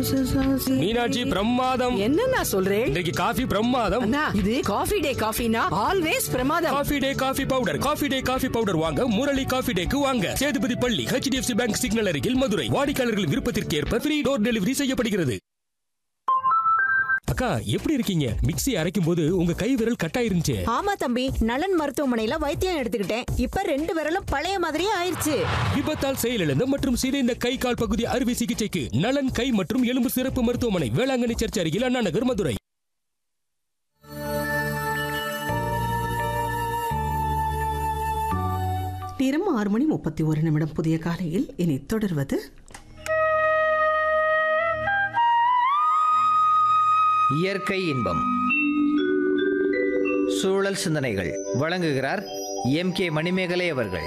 மீனாட்சி பிரமாதம். என்ன நான் சொல்றேன்? இன்றைக்கு காஃபி பிரமாதம். அண்ணா, இது காஃபி டே காஃபினா ஆல்வேஸ் பிரமாதம். Coffee day coffee powder. Coffee day coffee powder வாங்க முரளி காஃபி டேக்கு வாங்க. சேதுபதி பள்ளி, HDFC பேங்க் சிக்னல் அருகில், மதுரை. வாடிக்கையாளர்களின் விருப்பத்திற்கு ஏற்ப ஃப்ரீ டோர் டெலிவரி செய்யப்படுகிறது. அக்கா, எப்படி இருக்கீங்க? மிக்ஸி அரைக்கும் போது உங்க கை விரல் கட்டாயிருந்துச்சு. ஆமா தம்பி, நலன் மருத்துவமனையில வைத்தியம் எடுத்துக்கிட்டேன். இப்ப 2 விரலும் பழைய மாதிரியே ஆயிருச்சு. விபத்தால் செயலிழந்த மற்றும் சிதைந்த கை கால் பகுதி அறுவை சிகிச்சைக்கு நலன் கை மற்றும் எலும்பு சிறப்பு மருத்துவமனை, வேளாங்கண்ணி சர்ச் அருகில், அண்ணா நகர், மதுரை. நேரம் 6:31. புதிய காலையில் இனி தொடர்வது இயற்கை இன்பம். சூழல் சிந்தனைகள் வழங்குகிறார் MK மணிமேகலை அவர்கள்.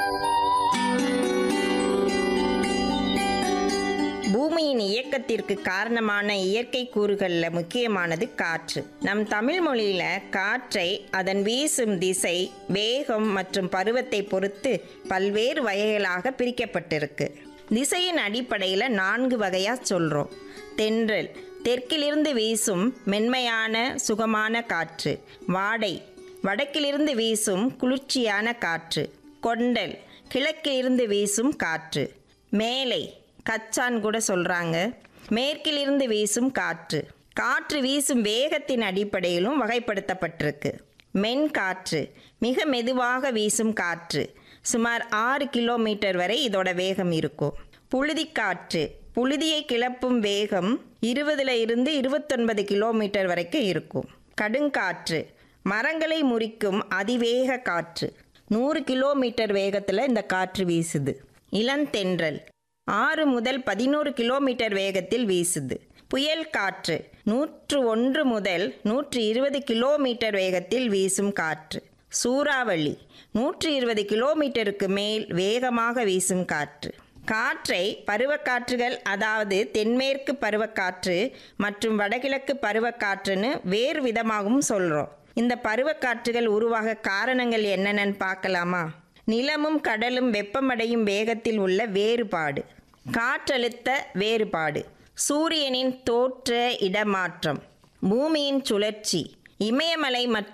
பூமியின் இயக்கத்திற்கு காரணமான இயற்கை கூறுகளில் முக்கியமானது காற்று. நம் தமிழ் மொழியில் காற்றை அதன் வீசும் திசை, வேகம் மற்றும் பருவத்தை பொறுத்து பல்வேறு வகைகளாக பிரிக்கப்பட்டிருக்கு. திசையின் அடிப்படையில் 4 வகையாக சொல்கிறோம். தென்றல், தெற்கிலிருந்து வீசும் மென்மையான சுகமான காற்று. வாடை, வடக்கிலிருந்து வீசும் குளிர்ச்சியான காற்று. கொண்டல், கிழக்கிலிருந்து வீசும் காற்று. மேலை, கச்சான் கூட சொல்கிறாங்க, மேற்கிலிருந்து வீசும் காற்று. காற்று வீசும் வேகத்தின் அடிப்படையிலும் வகைப்படுத்தப்பட்டிருக்கு. மென்காற்று, மிக மெதுவாக வீசும் காற்று. சுமார் 6 கிலோமீட்டர் வரை இதோட வேகம் இருக்கும். புழுதிக்காற்று, புழுதியை கிளப்பும் வேகம் 20 to 29 கிலோமீட்டர் வரைக்கும் இருக்கும். கடுங்காற்று, மரங்களை முறிக்கும் அதிவேக காற்று. 100 கிலோமீட்டர் வேகத்தில் இந்த காற்று வீசுது. இளந்தென்றல் 6 முதல் 11 கிலோமீட்டர் வேகத்தில் வீசுது. புயல் காற்று 101 முதல் 120 கிலோமீட்டர் வேகத்தில் வீசும் காற்று. சூறாவளி 120 கிலோமீட்டருக்கு மேல் வேகமாக வீசும் காற்று. காற்றை பருவக்காற்றுகள், அதாவது தென்மேற்கு பருவக்காற்று மற்றும் வடகிழக்கு பருவக்காற்றுன்னு வேறு விதமாகவும் சொல்கிறோம். இந்த பருவக்காற்றுகள் உருவாக காரணங்கள் என்னென்னு பார்க்கலாமா? நிலமும் கடலும் வெப்பமடையும் வேகத்தில் உள்ள வேறுபாடு, காற்றழுத்த வேறுபாடு, சூரியனின் தோற்ற இடமாற்றம், பூமியின் சுழற்சி, இமயமலை மற்றும்